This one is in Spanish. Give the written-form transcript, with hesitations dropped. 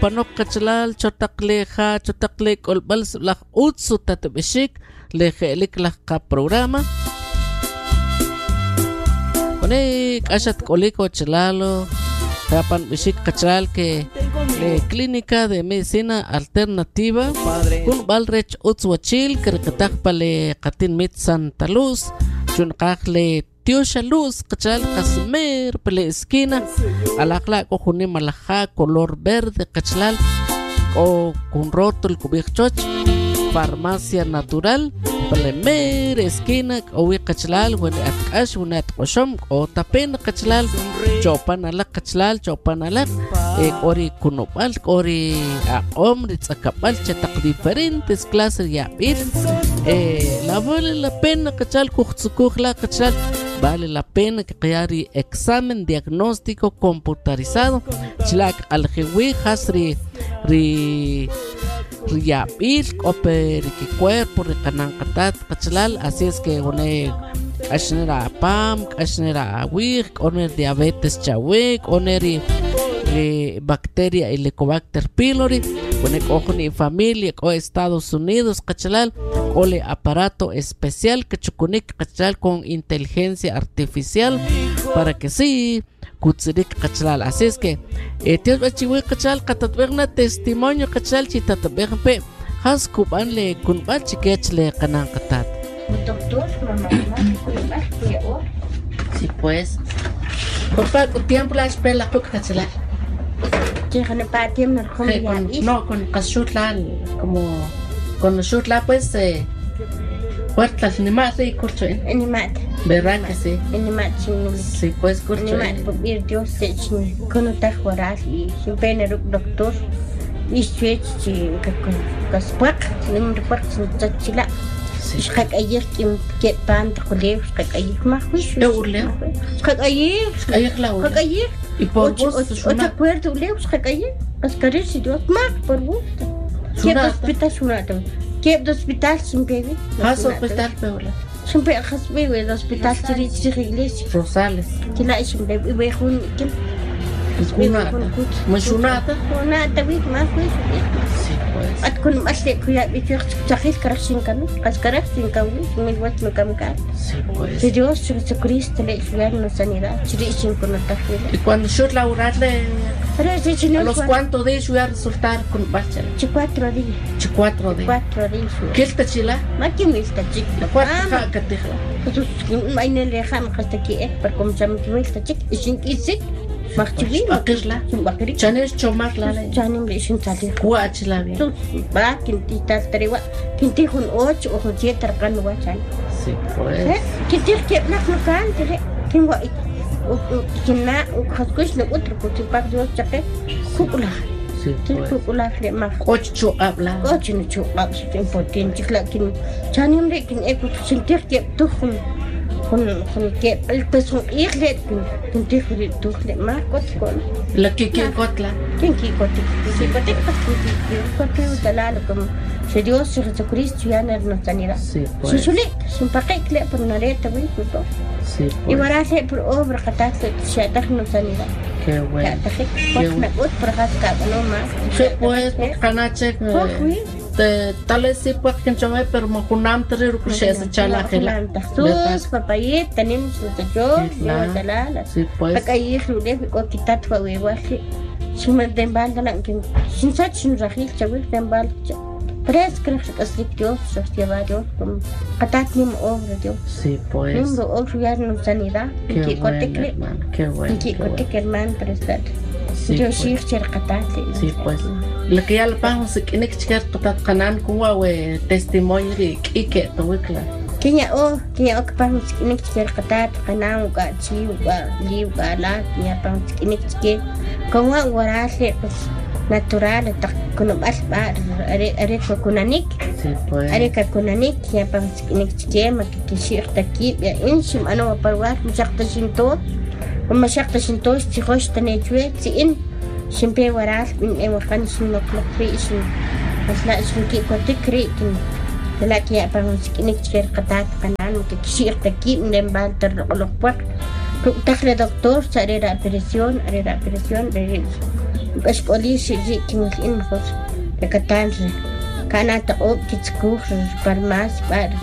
panok kachalal chotakleja chotaklek olbals la utsu tatbishik lejelik la ka programa Onek ashat koliko chalalo Tapan bishik kachalal que le clínica de medicina alternativa kun balrech utswachil kerkatak pale katin mit Santa Luz chunkakle Tiosha Luz kachalal kasmer pale esquina alakla ko juni malaja color verde kachalal o kun rótulo kubikchoch farmacia natural pale mer esquina o kachalal wen atkash wen atkoshom o tapen kachalal chopan alak kachalal chopan alak ori kunopal ori hombre tsakapal chatak diferentes clases ya bir la vale la pena kachal kuxtsukukhla kachal vale la pena que creari examen diagnóstico computarizado chilak aljewi hasri ri yapil oper que cuerpo recanancatat kachalal así es que une ashnera pam ashnera awig oner diabetes chawik oneri bacteria Helicobacter pylori ponek ojoni familia o Estados Unidos kachalal ole aparato especial que chukunik kachalal con inteligencia artificial para que sí kutzirik kachalal así es que tíos bachiwi kachalal katatberna testimonio kachalal chitatabegpe has kubanle kunbal chikechle kanankatat doctor mamá sí pues por favor tiempo la espera kachalal no, con Kashutla, como con Kashutla, pues, puertas ni más de curso, ¿verdad que sí? Sí, pues, curso. Dios, con otra jugar y siempre en el doctor, y switch, caspuac, no me recuerdo si está chila. Schak ayer que pan de colegas, schak ayer más juicio. Schak ayer. Y por vos, otra puerta, leo, schak ayer. Ascarir si Dios más por vos. ¿Qué hospital sunado? ¿Qué hospital sin bebé? Has hospital peor. Siempre has bebé el hospital de iglesia. Rosales. Que la es un bebé viejo que Mashunata. Mashunata, we más pues. At kun mas de kuya bitir tsakis karashin kami, kas karashin kami, mi wat mi kami ka. Sí pues. Si Dios Jesucristo le ayuda en sanidad, chirisin con otra fila. Y cuando yo laborarle los cuantos días voy a resultar con bachela. 4 días. 4 días. 4 días. ¿Qué está chila? Maki mi está chic. ¿Cuánto que te Jesús, may naleham hasta que para como se me está chic, y sin kisik. Makchibi, bakirla. Bakiri. Chanes chomarla. Chanim le sin salir. Kuachla bien. Va, quintita trewa. Quinti con 8 o con 7 arcan guachan. Sí, pues. Quinti que black no can, tere. Tengo kina khaskush no otro porque para Dios chaque. Kukula. Sí, pues. Kukula le más. 8 habla. 8 no chu, es importante chicla kin. Chanim le kin eko sentir que tú con que el peso irle con tigre tuhle más con la que cotla quién que cote si cote cote utalalo como si Dios Jesucristo ya nos sanidad sí pues si sule sin paquecle por una letra muy justo sí pues y para hacer por obra catástrofe se nos sanidad qué bueno qué bueno por acá no más sí pues canache tal vez sí pues que yo me pero junam tener que se chala gela sus papayet tenemos yo talala sí pues acá y rule o quitar fue huevaje si me den balda que sin sach sin rajil chaval den bal Pres creo que es Dios sostiene Dios como catat nim obra Dios sí pues nim obra no sanidad que cote que qué bueno que cote que hermano prestar Dios sí catat sí pues lo que ya le pagamos que ni que total canal como testimonio de que todo claro Kenya que pagamos que ni que catat canal ga chi ga li ga la que pagamos que ni que como guarase pues natural con más are kunanik sí pues are kunanik ya pagamos que ni que shirta aquí ya inshim ano parwar mashaqta shinto ومشاقة شنتوش تخش تنيجوي تين شنبي وراس من وخان شنو كلفيش مثلا شنو كي كتكري كن لكن يا بانسك إنك تشير قطعت قنان وتكشير تكيب من بال ترقلق تخلي دكتور سأريد أبريسيون Bashpolishi kimul in mejor. Recatan. Canata op kitskuj, parmas, par.